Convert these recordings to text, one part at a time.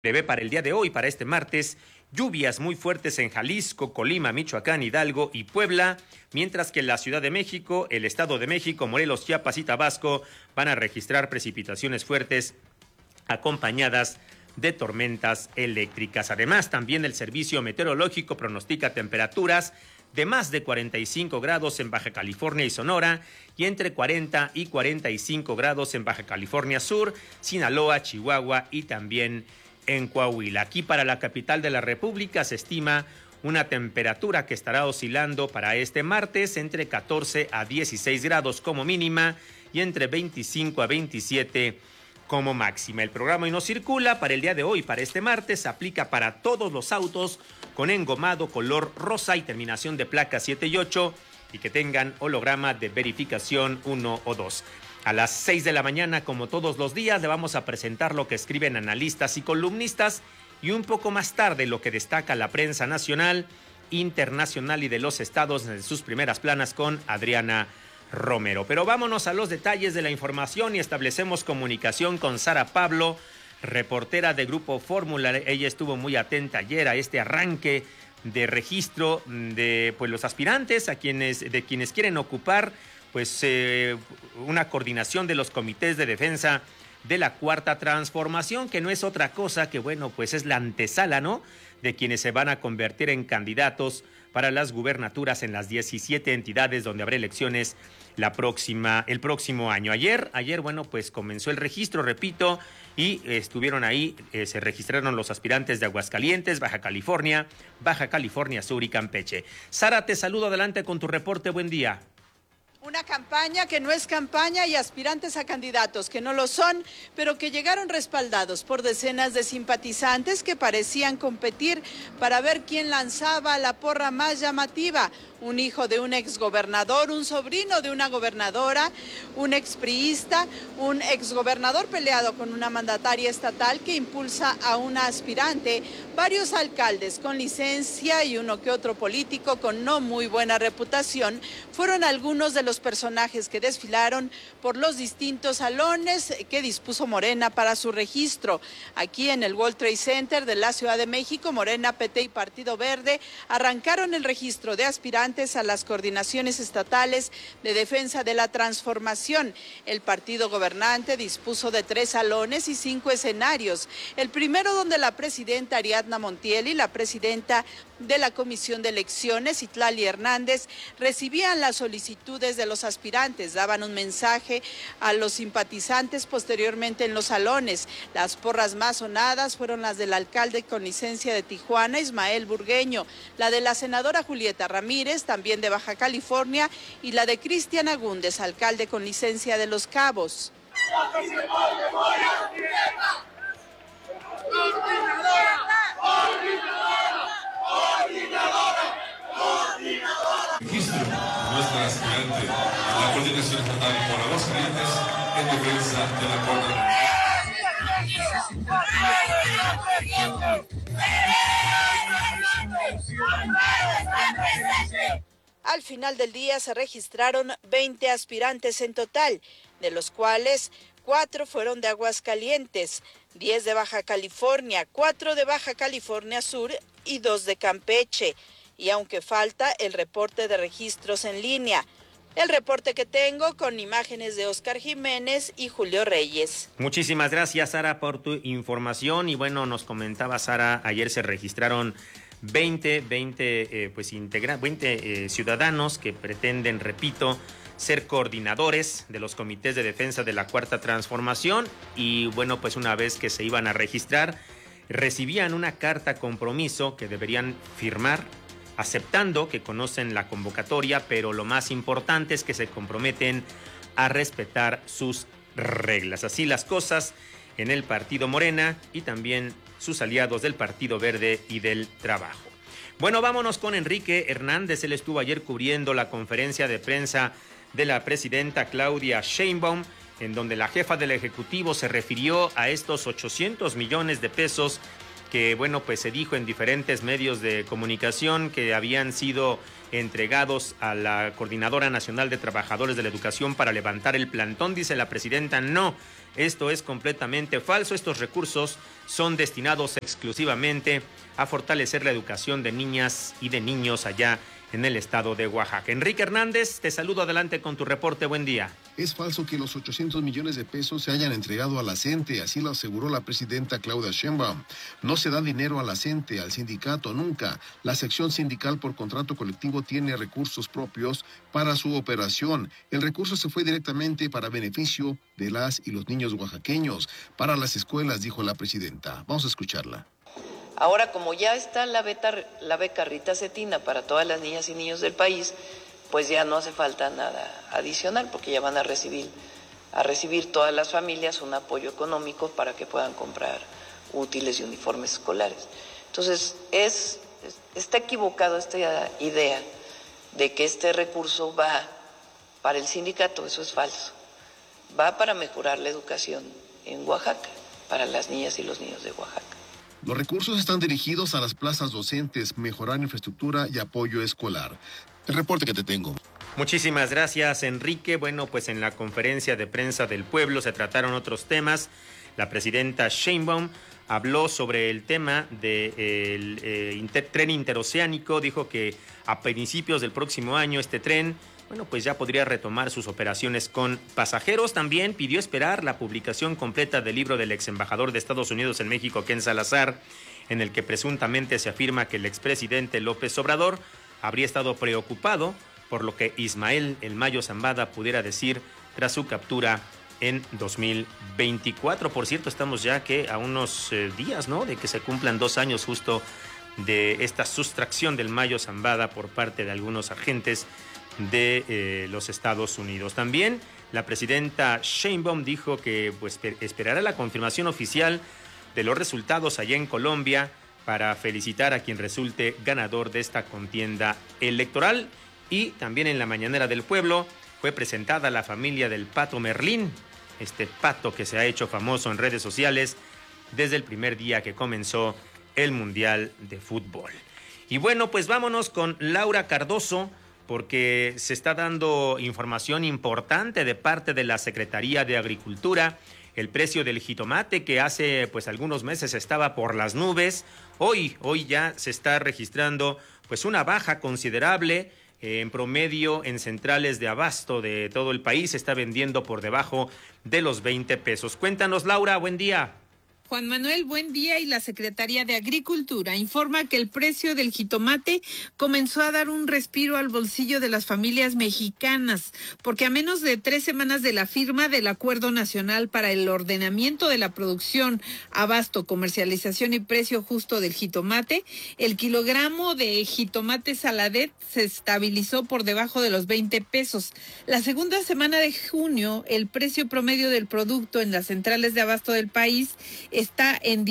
Prevé para el día de hoy, para este martes, lluvias muy fuertes en Jalisco, Colima, Michoacán, Hidalgo y Puebla, mientras que en la Ciudad de México, el Estado de México, Morelos, Chiapas y Tabasco van a registrar precipitaciones fuertes acompañadas de tormentas eléctricas. Además, también el Servicio Meteorológico pronostica temperaturas de más de 45 grados en Baja California y Sonora y entre 40 y 45 grados en Baja California Sur, Sinaloa, Chihuahua y también en Coahuila. Aquí para la capital de la República se estima una temperatura que estará oscilando para este martes entre 14 a 16 grados como mínima y entre 25 a 27 como máxima. El programa Hoy No Circula para el día de hoy, para este martes, se aplica para todos los autos con engomado color rosa y terminación de placa 7 y 8 y que tengan holograma de verificación 1 o 2. A las 6 de la mañana, como todos los días, le vamos a presentar lo que escriben analistas y columnistas y un poco más tarde lo que destaca la prensa nacional, internacional y de los estados en sus primeras planas con Adriana Romero. Pero vámonos a los detalles de la información y establecemos comunicación con Sara Pablo, reportera de Grupo Fórmula. Ella estuvo muy atenta ayer a este arranque de registro de los aspirantes de quienes quieren ocupar una coordinación de los comités de defensa de la Cuarta Transformación, que no es otra cosa que es la antesala, ¿no?, de quienes se van a convertir en candidatos para las gubernaturas en las 17 entidades donde habrá elecciones el próximo año. Ayer, comenzó el registro, repito, y estuvieron ahí, se registraron los aspirantes de Aguascalientes, Baja California Sur y Campeche. Sara, te saludo, adelante con tu reporte, buen día. Una campaña que no es campaña y aspirantes a candidatos que no lo son, pero que llegaron respaldados por decenas de simpatizantes que parecían competir para ver quién lanzaba la porra más llamativa. Un hijo de un exgobernador, un sobrino de una gobernadora, un expriista, un exgobernador peleado con una mandataria estatal que impulsa a una aspirante, varios alcaldes con licencia y uno que otro político con no muy buena reputación fueron algunos de los personajes que desfilaron por los distintos salones que dispuso Morena para su registro. Aquí en el World Trade Center de la Ciudad de México, Morena, PT y Partido Verde arrancaron el registro de aspirantes a las coordinaciones estatales de defensa de la transformación. El partido gobernante dispuso de 3 salones y 5 escenarios. El primero donde la presidenta Ariadna Montiel y la presidenta de la Comisión de Elecciones, Itlali Hernández, recibían las solicitudes de los aspirantes, daban un mensaje a los simpatizantes posteriormente en los salones. Las porras más sonadas fueron las del alcalde con licencia de Tijuana, Ismael Burgueño, la de la senadora Julieta Ramírez, también de Baja California, y la de Cristian Agúndez, alcalde con licencia de Los Cabos. Registro nuestra aspirante a la coordinación estatal por Aguascalientes en defensa de la Cuarta. Al final del día se registraron 20 aspirantes en total, de los cuales 4 fueron de Aguascalientes, 10 de Baja California, 4 de Baja California Sur y 2 de Campeche. Y aunque falta el reporte de registros en línea, el reporte que tengo con imágenes de Óscar Jiménez y Julio Reyes. Muchísimas gracias, Sara, por tu información. Y nos comentaba Sara, ayer se registraron 20 ciudadanos que pretenden, repito, ser coordinadores de los comités de defensa de la Cuarta Transformación. Y una vez que se iban a registrar, recibían una carta compromiso que deberían firmar, aceptando que conocen la convocatoria, pero lo más importante es que se comprometen a respetar sus reglas. Así las cosas en el partido Morena y también sus aliados del Partido Verde y del Trabajo. Vámonos con Enrique Hernández. Él estuvo ayer cubriendo la conferencia de prensa de la presidenta Claudia Sheinbaum, en donde la jefa del Ejecutivo se refirió a estos 800 millones de pesos que, bueno, pues se dijo en diferentes medios de comunicación que habían sido entregados a la Coordinadora Nacional de Trabajadores de la Educación para levantar el plantón. Dice la presidenta, no, esto es completamente falso. Estos recursos son destinados exclusivamente a fortalecer la educación de niñas y de niños allá en el estado de Oaxaca. Enrique Hernández, te saludo, adelante con tu reporte, buen día. Es falso que los 800 millones de pesos se hayan entregado a la CENTE, así lo aseguró la presidenta Claudia Sheinbaum. No se da dinero a la CENTE, al sindicato, nunca. La sección sindical por contrato colectivo tiene recursos propios para su operación. El recurso se fue directamente para beneficio de las y los niños oaxaqueños, para las escuelas, dijo la presidenta. Vamos a escucharla. Ahora, como ya está la beca Rita Cetina para todas las niñas y niños del país, pues ya no hace falta nada adicional, porque ya van a recibir todas las familias un apoyo económico para que puedan comprar útiles y uniformes escolares. Entonces, está equivocado esta idea de que este recurso va para el sindicato, eso es falso. Va para mejorar la educación en Oaxaca, para las niñas y los niños de Oaxaca. Los recursos están dirigidos a las plazas docentes, mejorar infraestructura y apoyo escolar. El reporte que te tengo. Muchísimas gracias, Enrique. Bueno, pues en la conferencia de prensa del pueblo se trataron otros temas. La presidenta Sheinbaum habló sobre el tema del tren interoceánico. Dijo que a principios del próximo año este tren, bueno, pues ya podría retomar sus operaciones con pasajeros. También pidió esperar la publicación completa del libro del ex embajador de Estados Unidos en México, Ken Salazar, en el que presuntamente se afirma que el expresidente López Obrador habría estado preocupado por lo que Ismael El Mayo Zambada pudiera decir tras su captura en 2024. Por cierto, estamos ya que a unos días, ¿no?, de que se cumplan 2 años justo de esta sustracción del Mayo Zambada por parte de algunos agentes de los Estados Unidos. También la presidenta Sheinbaum dijo que pues esperará la confirmación oficial de los resultados allá en Colombia para felicitar a quien resulte ganador de esta contienda electoral. Y también en la mañanera del pueblo fue presentada la familia del Pato Merlín, este pato que se ha hecho famoso en redes sociales desde el primer día que comenzó el Mundial de Fútbol. Y bueno, pues vámonos con Laura Cardoso, porque se está dando información importante de parte de la Secretaría de Agricultura. El precio del jitomate, que hace pues algunos meses estaba por las nubes, hoy ya se está registrando pues una baja considerable. En promedio, en centrales de abasto de todo el país se está vendiendo por debajo de los 20 pesos. Cuéntanos, Laura, buen día. Juan Manuel, buen día. Y la Secretaría de Agricultura informa que el precio del jitomate comenzó a dar un respiro al bolsillo de las familias mexicanas, porque a menos de 3 semanas de la firma del Acuerdo Nacional para el Ordenamiento de la Producción, Abasto, Comercialización y Precio Justo del Jitomate, el kilogramo de jitomate saladet se estabilizó por debajo de los 20 pesos. La segunda semana de junio, el precio promedio del producto en las centrales de abasto del país está en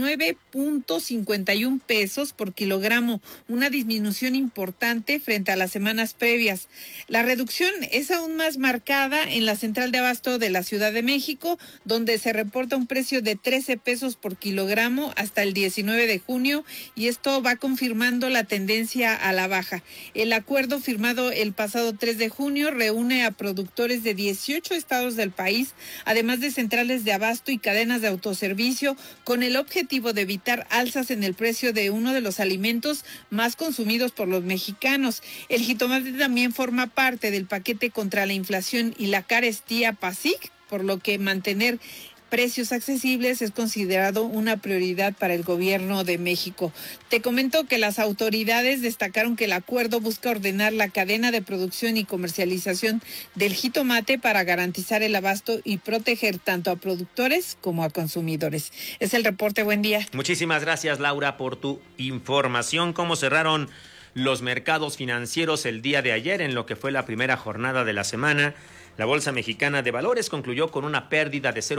19.51 pesos por kilogramo, una disminución importante frente a las semanas previas. La reducción es aún más marcada en la central de abasto de la Ciudad de México, donde se reporta un precio de 13 pesos por kilogramo hasta el 19 de junio, y esto va confirmando la tendencia a la baja. El acuerdo firmado el pasado 3 de junio reúne a productores de 18 estados del país, además de centrales de abasto y cadenas de autoservicio, con el objetivo de evitar alzas en el precio de uno de los alimentos más consumidos por los mexicanos. El jitomate también forma parte del paquete contra la inflación y la carestía PASIC, por lo que mantener precios accesibles es considerado una prioridad para el gobierno de México. Te comento que las autoridades destacaron que el acuerdo busca ordenar la cadena de producción y comercialización del jitomate para garantizar el abasto y proteger tanto a productores como a consumidores. Es el reporte, buen día. Muchísimas gracias, Laura, por tu información. ¿Cómo cerraron los mercados financieros el día de ayer en lo que fue la primera jornada de la semana? La Bolsa Mexicana de Valores concluyó con una pérdida de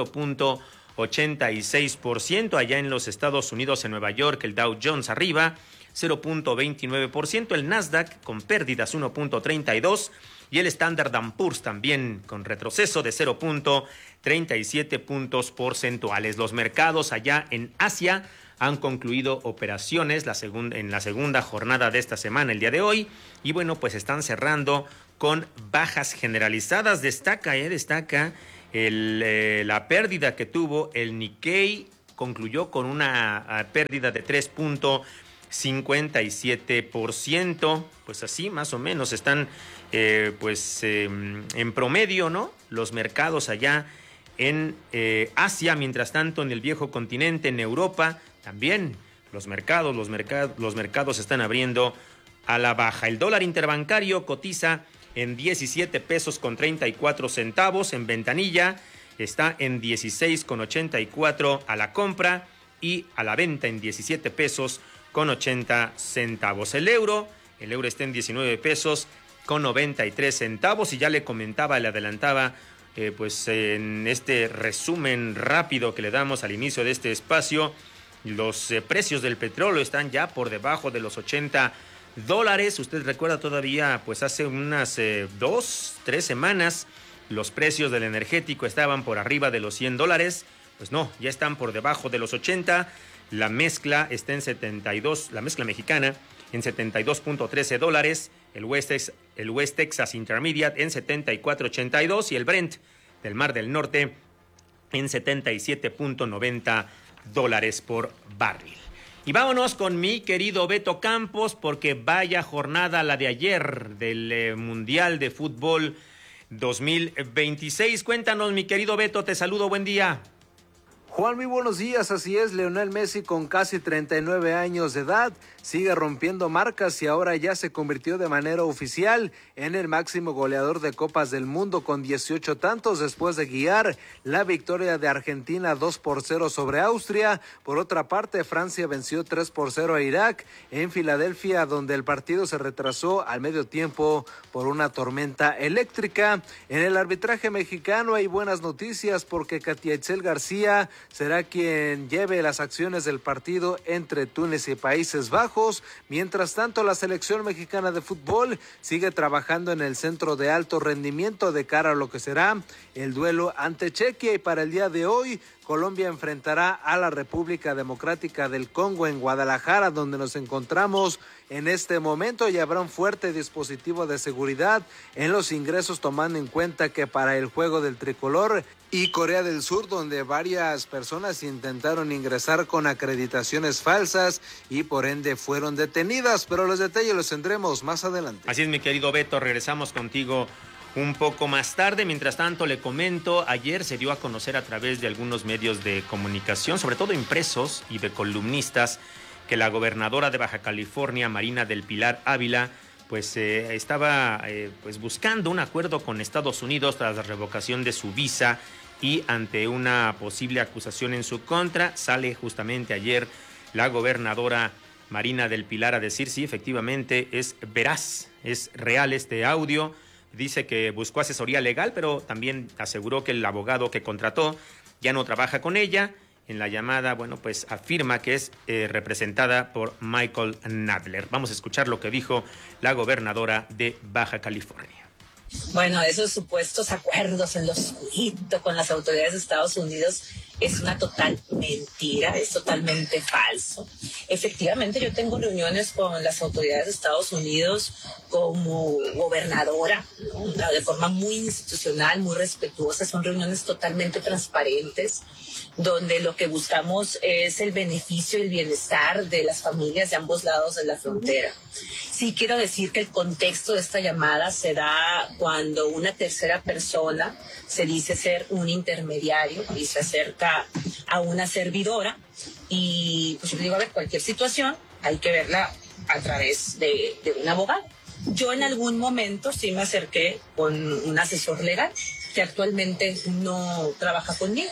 0.86%. Allá en los Estados Unidos, en Nueva York, el Dow Jones arriba 0.29%, el Nasdaq con pérdidas 1.32% y el Standard & Poor's también con retroceso de 0.37 puntos porcentuales. Los mercados allá en Asia han concluido operaciones en la segunda jornada de esta semana, el día de hoy, y bueno, pues están cerrando con bajas generalizadas. Destaca la pérdida que tuvo el Nikkei, concluyó con una pérdida de 3.57%, pues así más o menos están en promedio, ¿no? Los mercados allá en Asia, mientras tanto en el viejo continente, en Europa, también los mercados están abriendo a la baja. El dólar interbancario cotiza en 17 pesos con 34 centavos en ventanilla, está en 16,84 a la compra y a la venta en 17 pesos con 80 centavos. El euro está en 19 pesos con 93 centavos y ya le adelantaba en este resumen rápido que le damos al inicio de este espacio, los precios del petróleo están ya por debajo de los $80. Usted recuerda todavía, pues hace unas 2-3 semanas, los precios del energético estaban por arriba de los $100. Pues no, ya están por debajo de los 80. La mezcla está en 72, la mezcla mexicana en $72.13, el West Texas Intermediate en 74.82 y el Brent del Mar del Norte en $77.90 por barril. Y vámonos con mi querido Beto Campos, porque vaya jornada la de ayer del Mundial de Fútbol 2026. Cuéntanos, mi querido Beto, te saludo, buen día. Juan, muy buenos días. Así es, Lionel Messi, con casi 39 años de edad, sigue rompiendo marcas y ahora ya se convirtió de manera oficial en el máximo goleador de Copas del Mundo con 18 tantos después de guiar la victoria de Argentina 2-0 sobre Austria. Por otra parte, Francia venció 3-0 a Irak en Filadelfia, donde el partido se retrasó al medio tiempo por una tormenta eléctrica. En el arbitraje mexicano hay buenas noticias porque Katia Itzel García será quien lleve las acciones del partido entre Túnez y Países Bajos. Mientras tanto, la selección mexicana de fútbol sigue trabajando en el centro de alto rendimiento de cara a lo que será el duelo ante Chequia, y para el día de hoy Colombia enfrentará a la República Democrática del Congo en Guadalajara, donde nos encontramos en este momento, y habrá un fuerte dispositivo de seguridad en los ingresos, tomando en cuenta que para el juego del tricolor y Corea del Sur, donde varias personas intentaron ingresar con acreditaciones falsas y por ende fueron detenidas, pero los detalles los tendremos más adelante. Así es, mi querido Beto, regresamos contigo un poco más tarde. Mientras tanto, le comento, ayer se dio a conocer a través de algunos medios de comunicación, sobre todo impresos y de columnistas, que la gobernadora de Baja California, Marina del Pilar Ávila, estaba buscando un acuerdo con Estados Unidos tras la revocación de su visa, y ante una posible acusación en su contra, sale justamente ayer la gobernadora Marina del Pilar a decir si efectivamente es veraz, es real este audio. Dice que buscó asesoría legal, pero también aseguró que el abogado que contrató ya no trabaja con ella. En la llamada, afirma que es representada por Michael Nadler. Vamos a escuchar lo que dijo la gobernadora de Baja California. Bueno, esos supuestos acuerdos en lo oscurito con las autoridades de Estados Unidos es una total mentira, es totalmente falso. Efectivamente, yo tengo reuniones con las autoridades de Estados Unidos como gobernadora, ¿no? De forma muy institucional, muy respetuosa. Son reuniones totalmente transparentes, donde lo que buscamos es el beneficio y el bienestar de las familias de ambos lados de la frontera. Sí quiero decir que el contexto de esta llamada se da cuando una tercera persona se dice ser un intermediario y se acerca a una servidora, y pues yo digo, a ver, cualquier situación hay que verla a través de un abogado. Yo en algún momento sí me acerqué con un asesor legal que actualmente no trabaja conmigo.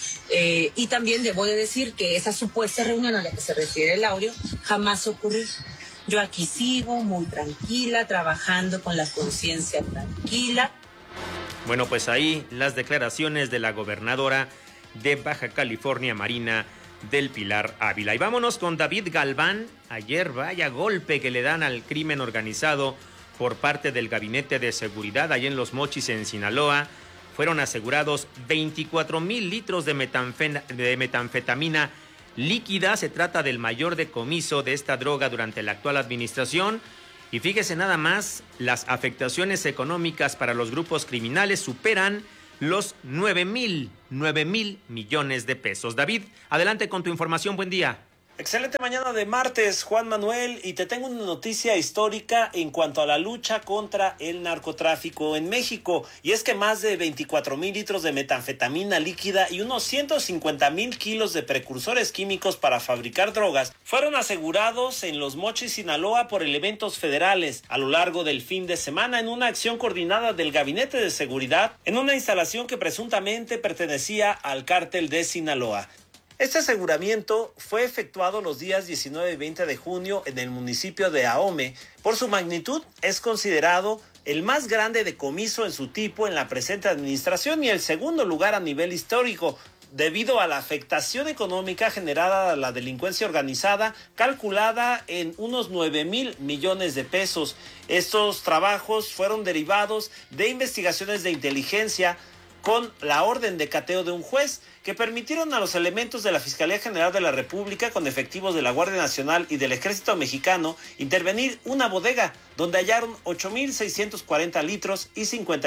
Y también debo de decir que esa supuesta reunión a la que se refiere el audio jamás ocurrió. Yo aquí sigo muy tranquila, trabajando con la conciencia tranquila. Bueno, pues ahí las declaraciones de la gobernadora de Baja California, Marina del Pilar Ávila. Y vámonos con David Galván. Ayer vaya golpe que le dan al crimen organizado por parte del Gabinete de Seguridad allá en Los Mochis, en Sinaloa. Fueron asegurados 24,000 litros de metanfetamina líquida. Se trata del mayor decomiso de esta droga durante la actual administración. Y fíjese nada más, las afectaciones económicas para los grupos criminales superan los 9,000 millones de pesos. David, adelante con tu información. Buen día. Excelente mañana de martes, Juan Manuel, y te tengo una noticia histórica en cuanto a la lucha contra el narcotráfico en México, y es que más de 24,000 litros de metanfetamina líquida y unos 150,000 kilos de precursores químicos para fabricar drogas fueron asegurados en Los Mochis, Sinaloa, por elementos federales a lo largo del fin de semana en una acción coordinada del Gabinete de Seguridad en una instalación que presuntamente pertenecía al cártel de Sinaloa. Este aseguramiento fue efectuado los días 19 y 20 de junio en el municipio de Ahome. Por su magnitud, es considerado el más grande decomiso en su tipo en la presente administración y el segundo lugar a nivel histórico, debido a la afectación económica generada a la delincuencia organizada, calculada en unos 9,000 millones de pesos. Estos trabajos fueron derivados de investigaciones de inteligencia con la orden de cateo de un juez, que permitieron a los elementos de la Fiscalía General de la República, con efectivos de la Guardia Nacional y del Ejército Mexicano, intervenir una bodega donde hallaron 8,640 litros y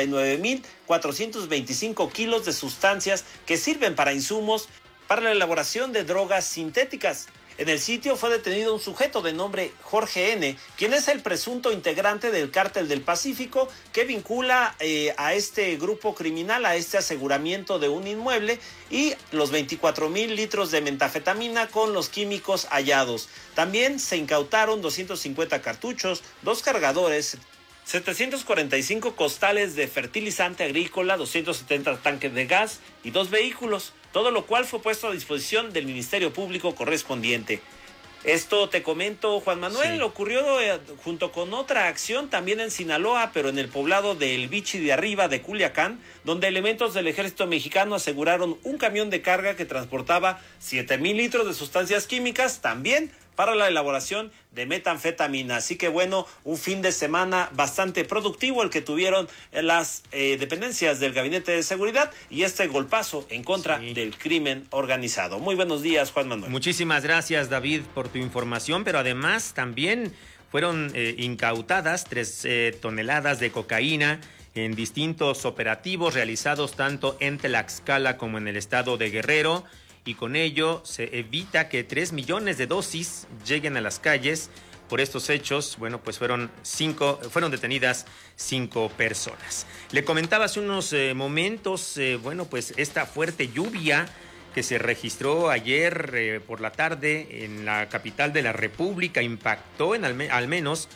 59,425 kilos de sustancias que sirven para insumos para la elaboración de drogas sintéticas. En el sitio fue detenido un sujeto de nombre Jorge N., quien es el presunto integrante del Cártel del Pacífico, que vincula a este grupo criminal, a este aseguramiento de un inmueble, y los 24,000 litros de metanfetamina con los químicos hallados. También se incautaron 250 cartuchos, 2 cargadores, 745 costales de fertilizante agrícola, 270 tanques de gas y 2 vehículos, todo lo cual fue puesto a disposición del Ministerio Público correspondiente. Esto te comento, Juan Manuel, ocurrió junto con otra acción también en Sinaloa, pero en el poblado de El Bichi de Arriba de Culiacán, donde elementos del Ejército Mexicano aseguraron un camión de carga que transportaba 7,000 litros de sustancias químicas, también para la elaboración de metanfetamina. Así que bueno, un fin de semana bastante productivo el que tuvieron las dependencias del Gabinete de Seguridad, y este golpazo en contra del crimen organizado. Muy buenos días, Juan Manuel. Muchísimas gracias, David, por tu información, pero además también fueron incautadas 3 toneladas de cocaína en distintos operativos realizados tanto en Tlaxcala como en el estado de Guerrero, y con ello se evita que 3 millones de dosis lleguen a las calles. Por estos hechos, bueno, pues fueron detenidas 5 personas. Le comentaba hace unos momentos, bueno, pues esta fuerte lluvia que se registró ayer por la tarde en la capital de la República impactó en al menos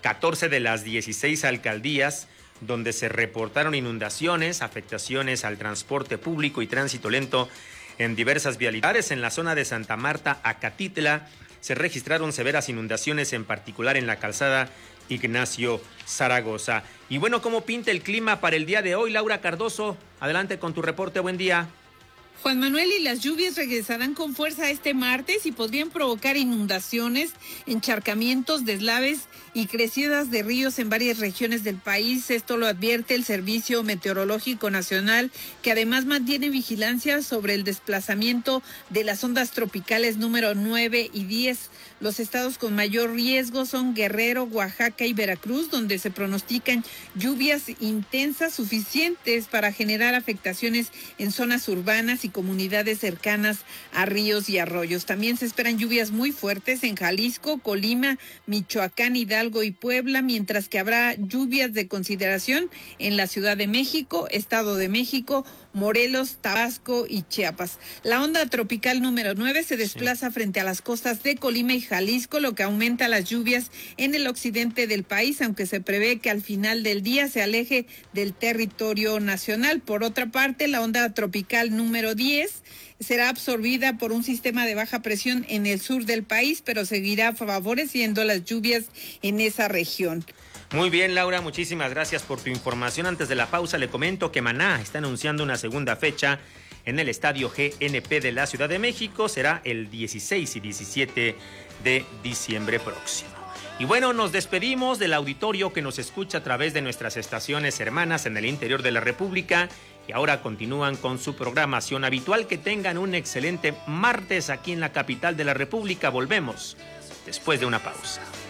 14 de las 16 alcaldías, donde se reportaron inundaciones, afectaciones al transporte público y tránsito lento en diversas vialidades. En la zona de Santa Marta, Acatitla, se registraron severas inundaciones, en particular en la calzada Ignacio Zaragoza. Y bueno, ¿cómo pinta el clima para el día de hoy? Laura Cardoso, adelante con tu reporte, buen día. Juan Manuel, y las lluvias regresarán con fuerza este martes y podrían provocar inundaciones, encharcamientos, deslaves y crecidas de ríos en varias regiones del país. Esto lo advierte el Servicio Meteorológico Nacional, que además mantiene vigilancia sobre el desplazamiento de las ondas tropicales número 9 y 10. Los estados con mayor riesgo son Guerrero, Oaxaca y Veracruz, donde se pronostican lluvias intensas suficientes para generar afectaciones en zonas urbanas y comunidades cercanas a ríos y arroyos. También se esperan lluvias muy fuertes en Jalisco, Colima, Michoacán, Hidalgo y Puebla, mientras que habrá lluvias de consideración en la Ciudad de México, Estado de México, Morelos, Tabasco y Chiapas. La onda tropical número 9 se desplaza frente a las costas de Colima y Jalisco, lo que aumenta las lluvias en el occidente del país, aunque se prevé que al final del día se aleje del territorio nacional. Por otra parte, la onda tropical número 10 será absorbida por un sistema de baja presión en el sur del país, pero seguirá favoreciendo las lluvias en esa región. Muy bien, Laura, muchísimas gracias por tu información. Antes de la pausa le comento que Maná está anunciando una segunda fecha en el Estadio GNP de la Ciudad de México. Será el 16 y 17 de diciembre próximo. Y bueno, nos despedimos del auditorio que nos escucha a través de nuestras estaciones hermanas en el interior de la República y ahora continúan con su programación habitual. Que tengan un excelente martes aquí en la capital de la República. Volvemos después de una pausa.